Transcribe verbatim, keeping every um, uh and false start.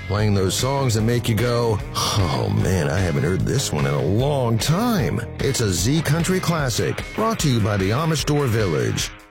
playing those songs that make you go, oh man, I haven't heard this one in a long time. It's a Z Country classic, brought to you by the Amish Store Village.